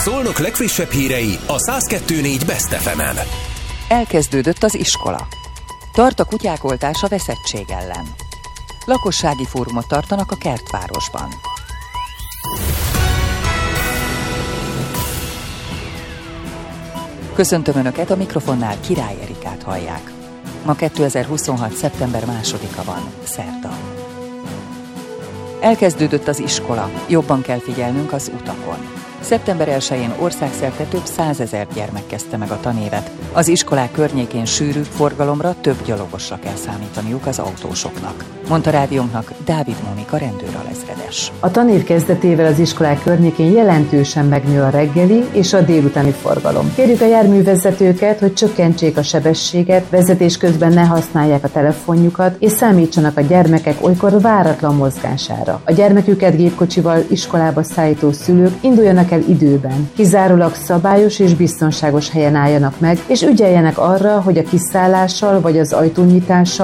Szolnok legfrissebb hírei a 102.4 Best FM-en. Elkezdődött az iskola. Tart a kutyák oltása veszettség ellen. Lakossági fórumot tartanak a Kertvárosban. Köszöntöm Önöket, a mikrofonnál Király Erikát hallják. Ma 2026. szeptember 2-a van, szerda. Elkezdődött az iskola, jobban kell figyelnünk az utakon. Szeptember 1-én országszerte több 100 000 gyermek kezdte meg a tanévet. Az iskolák környékén sűrű forgalomra, több gyalogosra kell számítaniuk az autósoknak, mondta rádiónknak Dávid Mónika rendőralezredes. A tanév kezdetével az iskolák környékén jelentősen megnő a reggeli és a délutáni forgalom. Kérjük a járművezetőket, hogy csökkentsék a sebességet, vezetés közben ne használják a telefonjukat, és számítsanak a gyermekek olykor váratlan mozgására. A gyermeküket gépkocsival iskolába szállító szülők induljanak el időben, kizárólag szabályos és biztonságos helyen álljanak meg, és ügyeljenek arra, hogy a kiszállással vagy az ajtónyitással